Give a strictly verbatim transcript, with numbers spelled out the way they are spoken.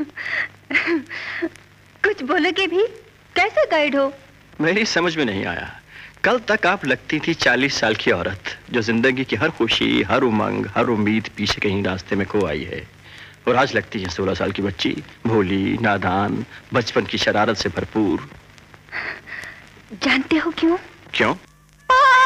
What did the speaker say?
कुछ बोलोगे भी? कैसे गाइड हो? मेरी समझ में नहीं आया। कल तक आप लगती थी चालीस साल की औरत जो जिंदगी की हर खुशी, हर उमंग, हर उम्मीद पीछे कहीं रास्ते में खो आई है, और आज लगती है सोलह साल की बच्ची, भोली, नादान, बचपन की शरारत से भरपूर। जानते हो क्यों? क्यों?